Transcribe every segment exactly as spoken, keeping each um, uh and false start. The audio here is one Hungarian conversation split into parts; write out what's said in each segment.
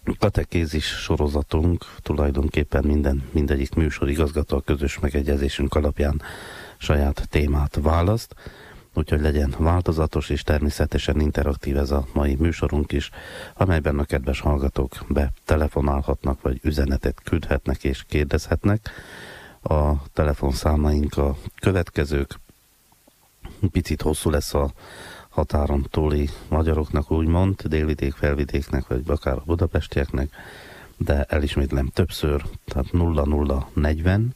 Katekézis sorozatunk tulajdonképpen minden, mindegyik műsor igazgató a közös megegyezésünk alapján saját témát választ, úgyhogy legyen változatos és természetesen interaktív ez a mai műsorunk is, amelyben a kedves hallgatók betelefonálhatnak, vagy üzenetet küldhetnek és kérdezhetnek. A telefonszámaink a következők, picit hosszú lesz a határon túli magyaroknak úgymond, délvidék, felvidéknek, vagy akár a budapestieknek, de elismétlem többször, tehát nulla nulla negyven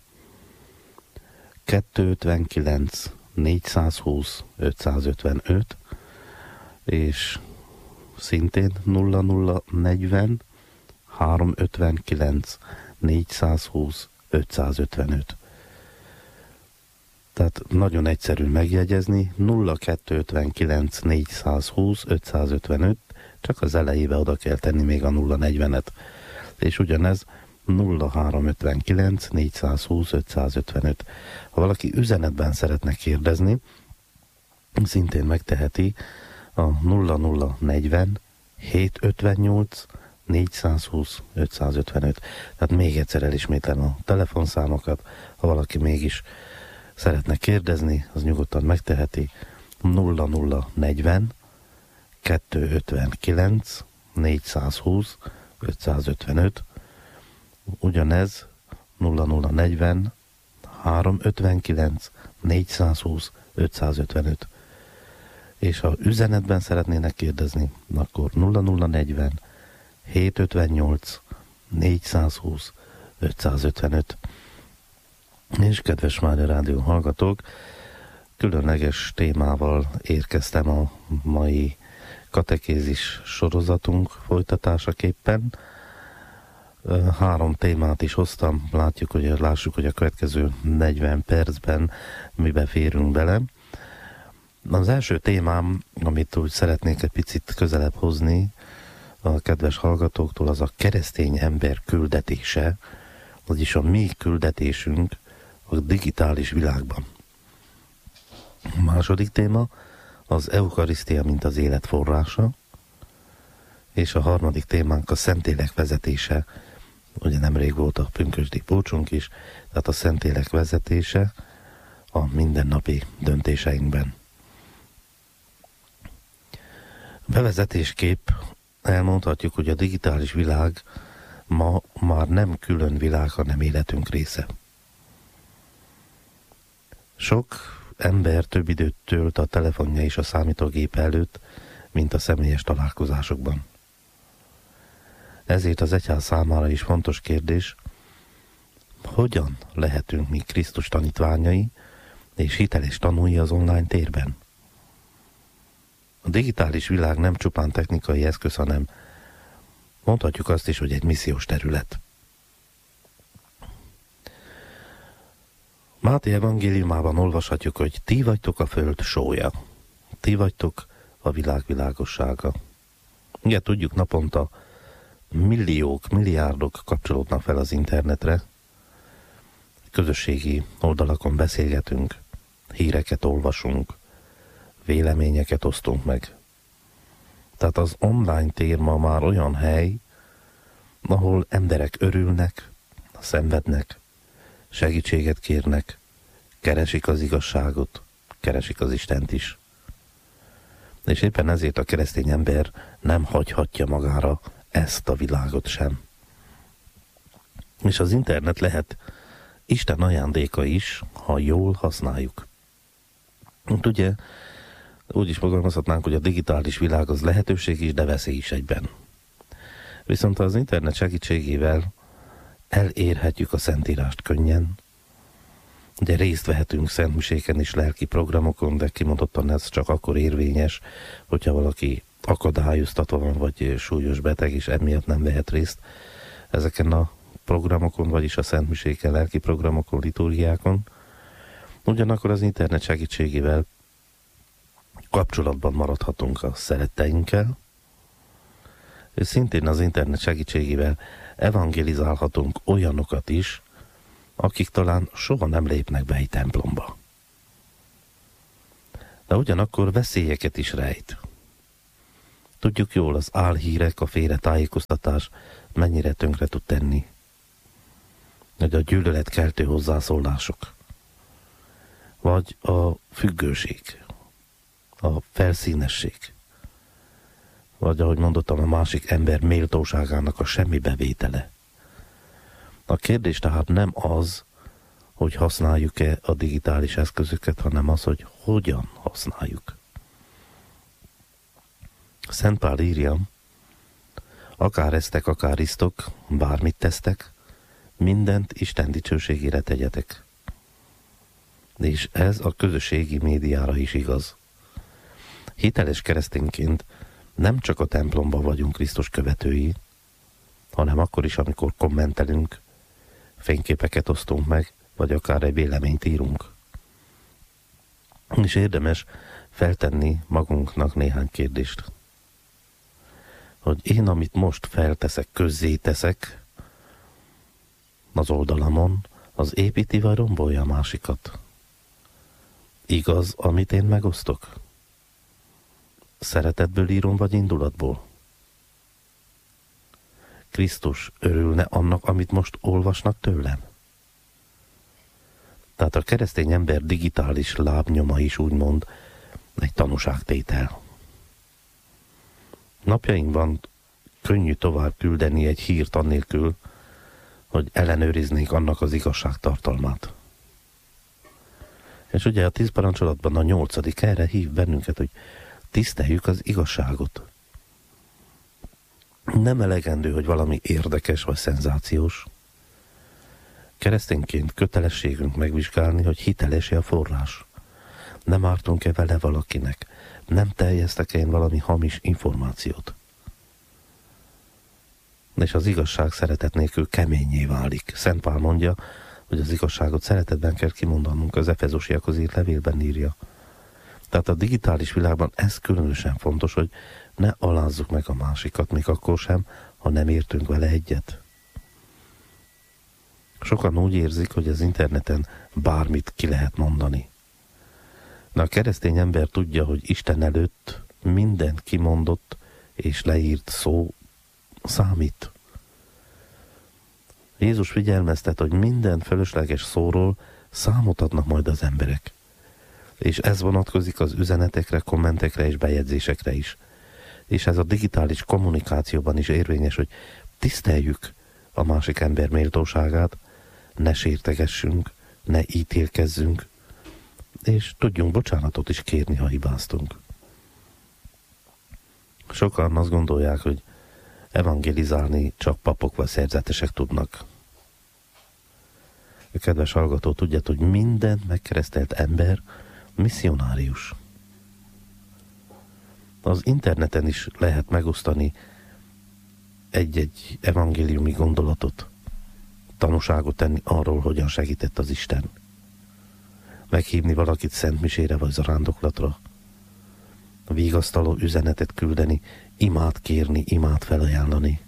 kettőszázötvenkilenc négyszázhúsz ötszázötvenöt, és szintén nulla nulla negyven háromszázötvenkilenc négyszázhúsz ötszázötvenöt. Tehát nagyon egyszerű megjegyezni, nulla kettőszázötvenkilenc négyszázhúsz ötszázötvenöt, csak az elejébe oda kell tenni még a nulla negyvenet. És ugyanez nulla háromszázötvenkilenc négyszázhúsz ötszázötvenöt. Ha valaki üzenetben szeretne kérdezni, szintén megteheti a nulla nulla negyven hétszázötvennyolc négyszázhúsz ötszázötvenöt. Tehát még egyszer elismétlem a telefonszámokat, ha valaki mégis szeretne kérdezni, az nyugodtan megteheti. nulla nulla negyven kettőszázötvenkilenc négyszázhúsz ötszázötvenöt, ugyanez nulla nulla negyven háromszázötvenkilenc négyszázhúsz ötszázötvenöt. És ha üzenetben szeretnének kérdezni, akkor nulla nulla negyven hétszázötvennyolc négyszázhúsz ötszázötvenöt. És kedves Mária Rádió hallgatók, különleges témával érkeztem a mai katekézis sorozatunk folytatásaképpen. Három témát is hoztam, látjuk, hogy, lássuk, hogy a következő negyven percben mibe férünk bele. Az első témám, amit úgy szeretnék egy picit közelebb hozni a kedves hallgatóktól, az a keresztény ember küldetése, vagyis a mi küldetésünk a digitális világban. A második téma az eukarisztia, mint az élet forrása, és a harmadik témánk a Szentlélek vezetése. Ugye nemrég volt a pünkösdi búcsunk is, tehát a Szentlélek vezetése a mindennapi döntéseinkben. Bevezetésképp elmondhatjuk, hogy a digitális világ ma már nem külön világ, hanem életünk része. Sok ember több időt tölt a telefonja és a számítógép előtt, mint a személyes találkozásokban. Ezért az egyház számára is fontos kérdés, hogyan lehetünk mi Krisztus tanítványai és hiteles tanúi az online térben. A digitális világ nem csupán technikai eszköz, hanem mondhatjuk azt is, hogy egy missziós terület. Máté evangéliumában olvashatjuk, hogy ti vagytok a föld sója, ti vagytok a világ világossága. Ugye tudjuk, naponta milliók, milliárdok kapcsolódnak fel az internetre, közösségi oldalakon beszélgetünk, híreket olvasunk, véleményeket osztunk meg. Tehát az online tér ma már olyan hely, ahol emberek örülnek, szenvednek, segítséget kérnek, keresik az igazságot, keresik az Istent is. És éppen ezért a keresztény ember nem hagyhatja magára ezt a világot sem. És az internet lehet Isten ajándéka is, ha jól használjuk. Ugye, úgy is fogalmazhatnánk, hogy a digitális világ az lehetőség is, de veszély is egyben. Viszont az internet segítségével elérhetjük a Szentírást könnyen. Ugye részt vehetünk szentmiséken és lelki programokon, de kimondottan ez csak akkor érvényes, hogyha valaki akadályoztatva van, vagy súlyos beteg, és emiatt nem vehet részt ezeken a programokon, vagyis a szentmiséken, lelki programokon, liturgiákon. Ugyanakkor az internet segítségével kapcsolatban maradhatunk a szeretteinkkel, és szintén az internet segítségével evangelizálhatunk olyanokat is, akik talán soha nem lépnek be egy templomba. De ugyanakkor veszélyeket is rejt. Tudjuk jól, az álhírek, a félretájékoztatás mennyire tönkre tud tenni. Vagy a gyűlöletkeltő hozzászólások. Vagy a függőség. A felszínesség. Vagy ahogy mondottam, a másik ember méltóságának a semmi bevétele. A kérdés tehát nem az, hogy használjuk-e a digitális eszközöket, hanem az, hogy hogyan használjuk. Szent Pál írja, akár esztek, akár isztok, bármit tesztek, mindent Isten dicsőségére tegyetek. És ez a közösségi médiára is igaz. Hiteles keresztényként nem csak a templomban vagyunk Krisztus követői, hanem akkor is, amikor kommentelünk, fényképeket osztunk meg, vagy akár egy véleményt írunk. És érdemes feltenni magunknak néhány kérdést. Hogy én, amit most felteszek, közzé teszek az oldalamon, az építi vagy rombolja a másikat? Igaz, amit én megosztok? Szeretetből írom, vagy indulatból? Krisztus örülne annak, amit most olvasnak tőlem? Tehát a keresztény ember digitális lábnyoma is úgymond egy tanúságtétel. Napjainkban könnyű tovább küldeni egy hírt annélkül, hogy ellenőriznék annak az igazságtartalmát. És ugye a tíz parancsolatban a nyolcadik erre hív bennünket, hogy tiszteljük az igazságot. Nem elegendő, hogy valami érdekes vagy szenzációs. Keresztényként kötelességünk megvizsgálni, hogy hiteles-e a forrás. Nem ártunk-e vele valakinek? Nem terjesztek-e én valami hamis információt? És az igazság szeretet nélkül keményé válik. Szent Pál mondja, hogy az igazságot szeretetben kell kimondanunk, az Efezusiakhoz írt levélben írja. Tehát a digitális világban ez különösen fontos, hogy ne alázzuk meg a másikat, még akkor sem, ha nem értünk vele egyet. Sokan úgy érzik, hogy az interneten bármit ki lehet mondani. De a keresztény ember tudja, hogy Isten előtt minden kimondott és leírt szó számít. Jézus figyelmeztet, hogy minden fölösleges szóról számot adnak majd az emberek. És ez vonatkozik az üzenetekre, kommentekre és bejegyzésekre is. És ez a digitális kommunikációban is érvényes, hogy tiszteljük a másik ember méltóságát, ne sértegessünk, ne ítélkezzünk, és tudjunk bocsánatot is kérni, ha hibáztunk. Sokan azt gondolják, hogy evangelizálni csak papok vagy szerzetesek tudnak. A kedves hallgató, tudját, hogy minden megkeresztelt ember misszionárius. Az interneten is lehet megosztani egy-egy evangéliumi gondolatot, tanúságot tenni arról, hogyan segített az Isten. Meghívni valakit szentmisére vagy zarándoklatra, vigasztaló üzenetet küldeni, imát kérni, imát felajánlani.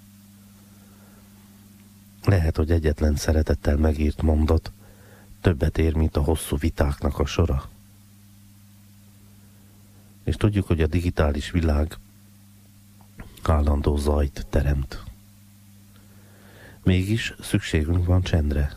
Lehet, hogy egyetlen szeretettel megírt mondat többet ér, mint a hosszú vitáknak a sora. És tudjuk, hogy a digitális világ állandó zajt teremt. Mégis szükségünk van csendre.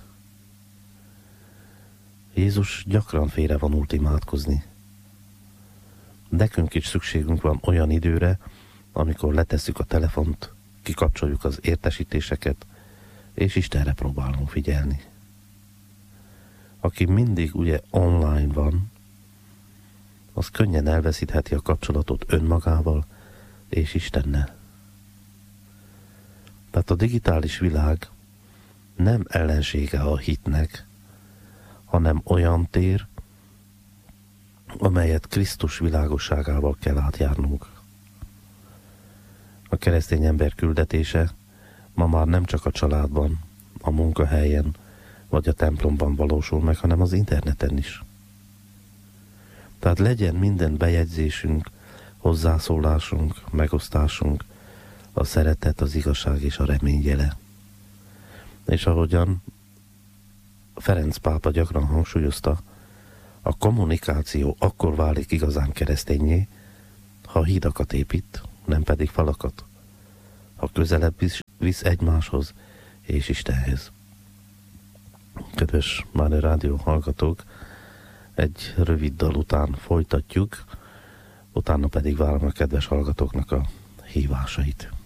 Jézus gyakran félrevonult imádkozni. Nekünk is szükségünk van olyan időre, amikor letesszük a telefont, kikapcsoljuk az értesítéseket, és Istenre próbálunk figyelni. Aki mindig ugye online van, az könnyen elveszítheti a kapcsolatot önmagával és Istennel. Tehát a digitális világ nem ellensége a hitnek, hanem olyan tér, amelyet Krisztus világosságával kell átjárnunk. A keresztény ember küldetése ma már nem csak a családban, a munkahelyen vagy a templomban valósul meg, hanem az interneten is. Tehát legyen minden bejegyzésünk, hozzászólásunk, megosztásunk a szeretet, az igazság és a remény jele. És ahogyan Ferenc pápa gyakran hangsúlyozta, a kommunikáció akkor válik igazán kereszténnyé, ha hídakat épít, nem pedig falakat. Ha közelebb visz, visz egymáshoz és Istenhez. Kedves Mária Rádió hallgatók, egy rövid dal után folytatjuk, utána pedig várom a kedves hallgatóknak a hívásait.